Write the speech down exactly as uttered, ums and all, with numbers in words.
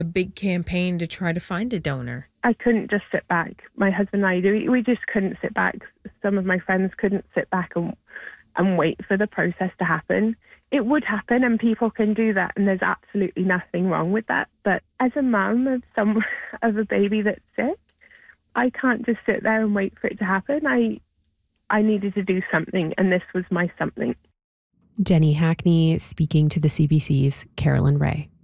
a big campaign to try to find a donor. I couldn't just sit back. My husband and I, we, we just couldn't sit back. Some of my friends couldn't sit back and, and wait for the process to happen. It would happen and people can do that and there's absolutely nothing wrong with that. But as a mum of some of a baby that's sick, I can't just sit there and wait for it to happen. I I needed to do something and this was my something. Jenny Hackney speaking to the C B C's Carolyn Ray.